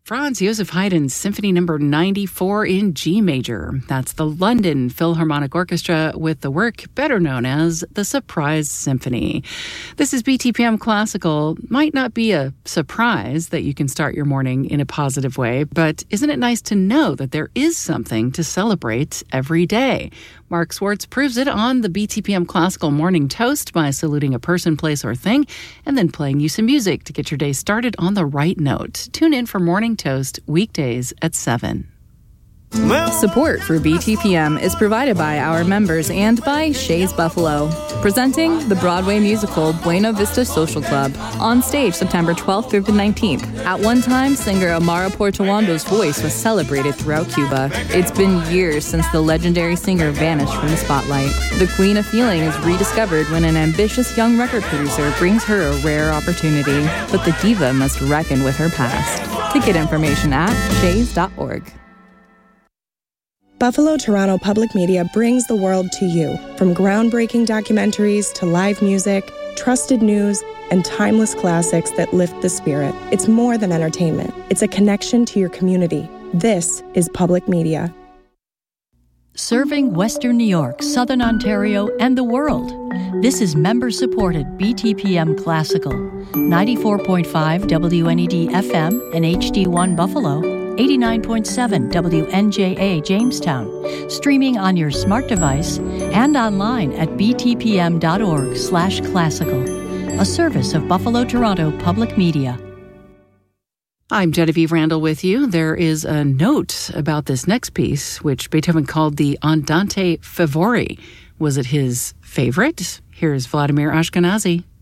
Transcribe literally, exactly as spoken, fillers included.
Franz Joseph Haydn's Symphony Number ninety-four in G major. That's the London Philharmonic Orchestra with the work better known as the Surprise Symphony. This is B T P M Classical. Might not be a surprise that you can start your morning in a positive way, but isn't it nice to know that there is something to celebrate every day? Mark Swartz proves it on the B T P M Classical Morning Toast by saluting a person, place, or thing, and then playing you some music to get your day started on the right note. Tune in for Morning Toast weekdays at seven. Support for B T P M is provided by our members and by Shays Buffalo, presenting the Broadway musical Buena Vista Social Club, on stage September twelfth through the nineteenth. At one time, singer Amara Portuando's voice was celebrated throughout Cuba. It's been years since the legendary singer vanished from the spotlight. The Queen of Feeling is rediscovered when an ambitious young record producer brings her a rare opportunity, but the diva must reckon with her past. Ticket information at shays dot org. Buffalo Toronto Public Media brings the world to you. From groundbreaking documentaries to live music, trusted news, and timeless classics that lift the spirit. It's more than entertainment. It's a connection to your community. This is public media. Serving Western New York, Southern Ontario, and the world. This is member-supported B T P M Classical. ninety-four point five W N E D F M and H D one Buffalo. eighty-nine point seven W N J A Jamestown, streaming on your smart device and online at b t p m dot org slash classical, a service of Buffalo Toronto Public Media. I'm Genevieve Randall with you. There is a note about this next piece, which Beethoven called the Andante Favori. Was it his favorite? Here's Vladimir Ashkenazy.